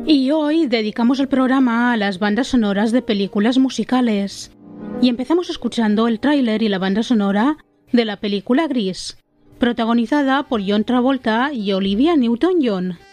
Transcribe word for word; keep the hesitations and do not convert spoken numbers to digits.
Y hoy dedicamos el programa a las bandas sonoras de películas musicales. Y empezamos escuchando el tráiler y la banda sonora de la película Gris, protagonizada por John Travolta y Olivia Newton-John.